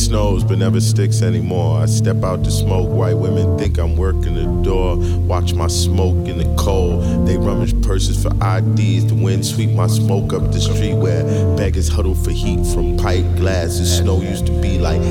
snows but never sticks anymore. I step out to smoke, white women think I'm working the door. Watch my smoke in the cold. They rummage purses for IDs. The wind sweep my smoke up the street where beggars huddle for heat from pipe glasses. Snow used to be like